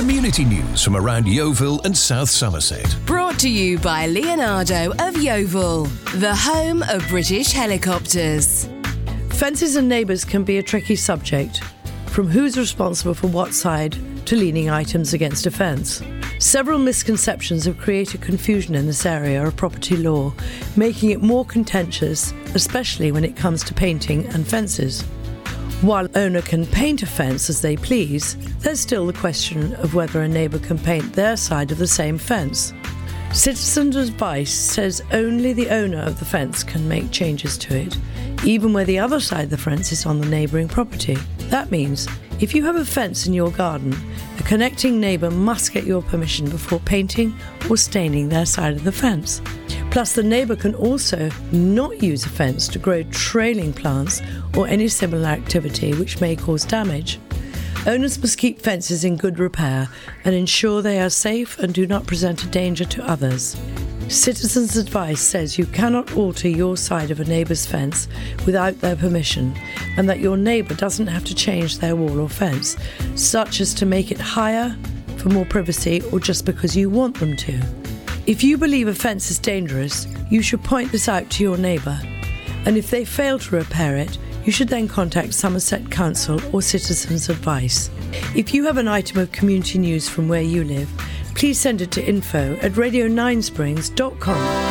Community news from around Yeovil and South Somerset. Brought to you by Leonardo of Yeovil, the home of British helicopters. Fences and neighbours can be a tricky subject, from who's responsible for what side to leaning items against a fence. Several misconceptions have created confusion in this area of property law, making it more contentious, especially when it comes to painting and fences. While an owner can paint a fence as they please, there's still the question of whether a neighbour can paint their side of the same fence. Citizens' Advice says only the owner of the fence can make changes to it, even where the other side of the fence is on the neighbouring property. That means if you have a fence in your garden, a connecting neighbour must get your permission before painting or staining their side of the fence. Plus, the neighbour can also not use a fence to grow trailing plants or any similar activity which may cause damage. Owners must keep fences in good repair and ensure they are safe and do not present a danger to others. Citizens' Advice says you cannot alter your side of a neighbour's fence without their permission, and that your neighbour doesn't have to change their wall or fence, such as to make it higher, for more privacy, or just because you want them to. If you believe a fence is dangerous, you should point this out to your neighbour, and if they fail to repair it, you should then contact Somerset Council or Citizens' Advice. If you have an item of community news from where you live, please send it to info@radio9springs.com.